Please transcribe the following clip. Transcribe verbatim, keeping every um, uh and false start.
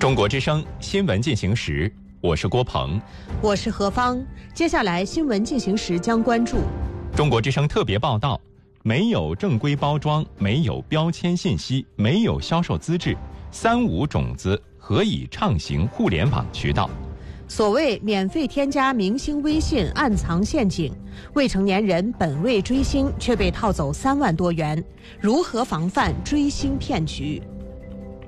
中国之声新闻进行时，我是郭鹏， 我是何芳。接下来新闻进行时将关注中国之声特别报道：没有正规包装，没有标签信息，没有销售资质，三无种子何以畅行互联网渠道？ 所谓免费添加明星微信暗藏陷阱，未成年人本为追星却被套走三万多元，如何防范追星骗局？